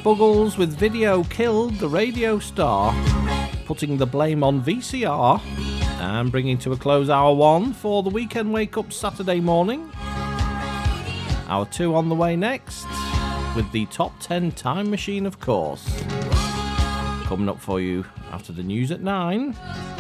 Buggles with Video Killed the Radio Star, putting the blame on VCR, and bringing to a close hour 1 for the Weekend Wake Up Saturday morning. Hour 2 on the way next, with the Top 10 Time Machine, of course. Coming up for you after the news at 9.